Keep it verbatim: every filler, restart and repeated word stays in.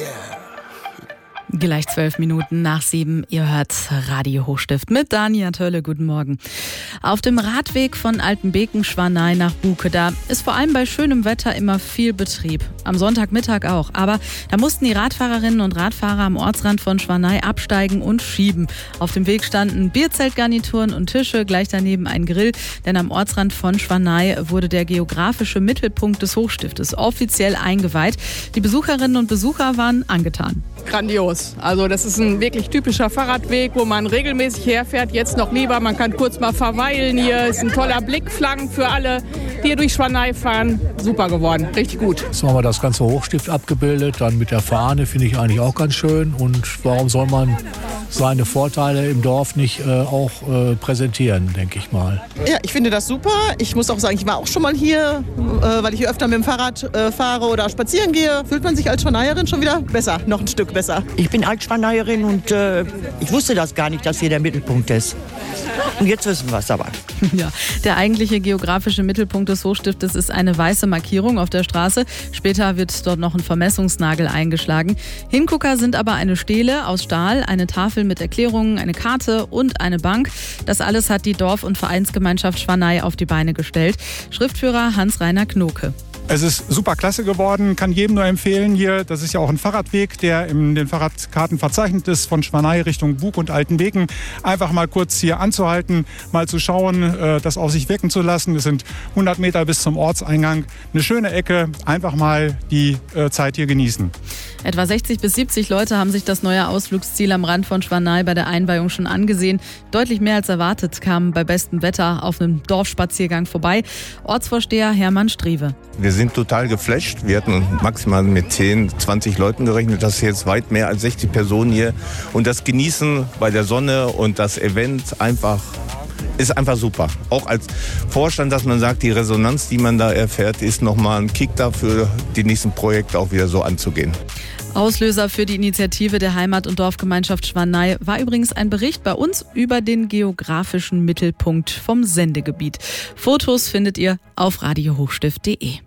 Gleich zwölf Minuten nach sieben. Ihr hört Radio Hochstift mit Dania Tölle. Guten Morgen. Auf dem Radweg von Altenbeken-Schwanei nach Buke, da ist vor allem bei schönem Wetter immer viel Betrieb. Am Sonntagmittag auch. Aber da mussten die Radfahrerinnen und Radfahrer am Ortsrand von Schwanei absteigen und schieben. Auf dem Weg standen Bierzeltgarnituren und Tische, gleich daneben ein Grill. Denn am Ortsrand von Schwanei wurde der geografische Mittelpunkt des Hochstiftes offiziell eingeweiht. Die Besucherinnen und Besucher waren angetan. Grandios. Also das ist ein wirklich typischer Fahrradweg, wo man regelmäßig herfährt. Jetzt noch lieber, man kann kurz mal verweilen hier. Ist ein toller Blickfang für alle, die hier durch Schwanei fahren. Super geworden, richtig gut. Jetzt haben wir das ganze Hochstift abgebildet, dann mit der Fahne, finde ich eigentlich auch ganz schön. Und warum soll man seine Vorteile im Dorf nicht äh, auch äh, präsentieren, denke ich mal. Ja, ich finde das super. Ich muss auch sagen, ich war auch schon mal hier, äh, weil ich hier öfter mit dem Fahrrad äh, fahre oder spazieren gehe. Fühlt man sich als Schwaneierin schon wieder besser, noch ein Stück besser. Ich bin Altschwaneierin und äh, ich wusste das gar nicht, dass hier der Mittelpunkt ist. Und jetzt wissen wir es aber. Ja, der eigentliche geografische Mittelpunkt des Hochstiftes ist eine weiße Markierung auf der Straße. Später wird dort noch ein Vermessungsnagel eingeschlagen. Hingucker sind aber eine Stele aus Stahl, eine Tafel mit Erklärungen, eine Karte und eine Bank. Das alles hat die Dorf- und Vereinsgemeinschaft Schwanei auf die Beine gestellt. Schriftführer Hans-Rainer Knoke. Es ist super klasse geworden, kann jedem nur empfehlen hier. Das ist ja auch ein Fahrradweg, der in den Fahrradkarten verzeichnet ist, von Schwanei Richtung Bug und Altenbeken. Einfach mal kurz hier anzuhalten, mal zu schauen, das auf sich wirken zu lassen. Es sind hundert Meter bis zum Ortseingang. Eine schöne Ecke, einfach mal die Zeit hier genießen. Etwa sechzig bis siebzig Leute haben sich das neue Ausflugsziel am Rand von Schwanei bei der Einweihung schon angesehen. Deutlich mehr als erwartet kamen bei bestem Wetter auf einem Dorfspaziergang vorbei. Ortsvorsteher Hermann Striewe. Wir sind total geflasht. Wir hatten maximal mit zehn, zwanzig Leuten gerechnet. Das ist jetzt weit mehr als sechzig Personen hier. Und das Genießen bei der Sonne und das Event einfach ist einfach super. Auch als Vorstand, dass man sagt, die Resonanz, die man da erfährt, ist nochmal ein Kick dafür, die nächsten Projekte auch wieder so anzugehen. Auslöser für die Initiative der Heimat- und Dorfgemeinschaft Schwanei war übrigens ein Bericht bei uns über den geografischen Mittelpunkt vom Sendegebiet. Fotos findet ihr auf radio hochstift punkt de.